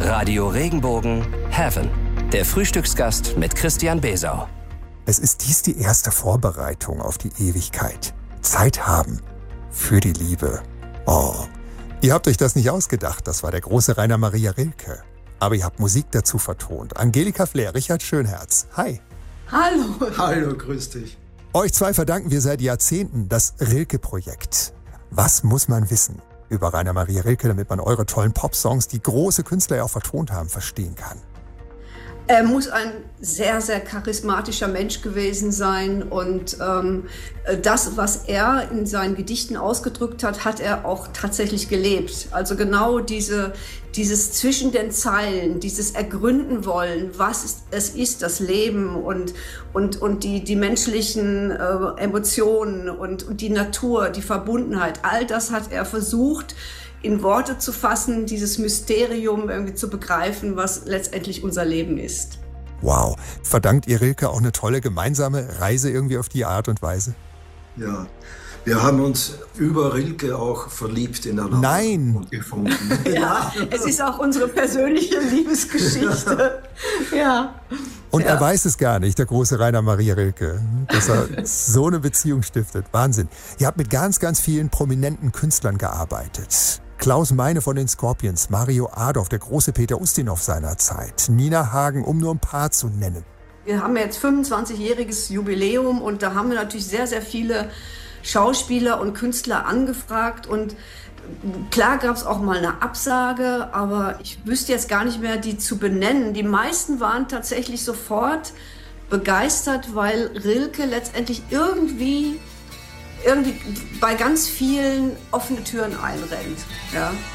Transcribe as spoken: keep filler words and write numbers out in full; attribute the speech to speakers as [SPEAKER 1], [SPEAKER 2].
[SPEAKER 1] Radio Regenbogen Heaven. Der Frühstücksgast mit Christian Besau.
[SPEAKER 2] Es ist dies die erste Vorbereitung auf die Ewigkeit. Zeit haben für die Liebe. Oh, ihr habt euch das nicht ausgedacht. Das war der große Rainer Maria Rilke. Aber ihr habt Musik dazu vertont. Angelika Flair, Richard Schönherz. Hi.
[SPEAKER 3] Hallo.
[SPEAKER 4] Hallo, grüß dich.
[SPEAKER 2] Euch zwei verdanken wir seit Jahrzehnten das Rilke-Projekt. Was muss man wissen über Rainer Maria Rilke, damit man eure tollen Popsongs, die große Künstler ja auch vertont haben, verstehen kann?
[SPEAKER 3] Er muss ein sehr, sehr charismatischer Mensch gewesen sein und ähm, das, was er in seinen Gedichten ausgedrückt hat, hat er auch tatsächlich gelebt. Also genau diese, dieses zwischen den Zeilen, dieses Ergründen wollen, was ist, es ist, das Leben und, und, und die, die menschlichen äh, Emotionen und, und die Natur, die Verbundenheit, all das hat er versucht, in Worte zu fassen, dieses Mysterium irgendwie zu begreifen, was letztendlich unser Leben ist.
[SPEAKER 2] Wow. Verdankt ihr Rilke auch eine tolle gemeinsame Reise irgendwie auf die Art und Weise?
[SPEAKER 4] Ja, wir haben uns über Rilke auch verliebt ineinander.
[SPEAKER 2] Nein.
[SPEAKER 4] Und gefunden.
[SPEAKER 3] Ja, es ist auch unsere persönliche Liebesgeschichte. Ja.
[SPEAKER 2] Und
[SPEAKER 3] ja.
[SPEAKER 2] er weiß es gar nicht, der große Rainer Maria Rilke, dass er so eine Beziehung stiftet. Wahnsinn. Ihr habt mit ganz, ganz vielen prominenten Künstlern gearbeitet. Klaus Meine von den Scorpions, Mario Adorf, der große Peter Ustinov seiner Zeit, Nina Hagen, um nur ein paar zu nennen.
[SPEAKER 3] Wir haben jetzt fünfundzwanzigjähriges Jubiläum und da haben wir natürlich sehr, sehr viele Schauspieler und Künstler angefragt und klar gab es auch mal eine Absage, aber ich wüsste jetzt gar nicht mehr, die zu benennen. Die meisten waren tatsächlich sofort begeistert, weil Rilke letztendlich irgendwie, irgendwie bei ganz vielen offene Türen einrennt. Ja.